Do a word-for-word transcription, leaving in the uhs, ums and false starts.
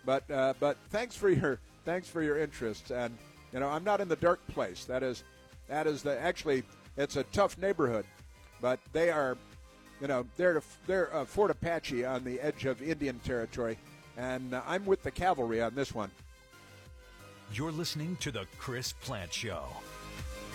But uh, but thanks for your thanks for your interest. And you know, I'm not in the dark place. That is that is the actually it's a tough neighborhood, but they are, you know, they're they're uh, Fort Apache on the edge of Indian Territory, and uh, I'm with the cavalry on this one. You're listening to the Chris Plante Show.